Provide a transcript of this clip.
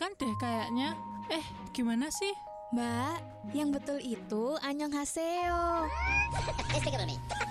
bukan deh kayaknya. Gimana sih? Mbak, yang betul itu annyeonghaseyo.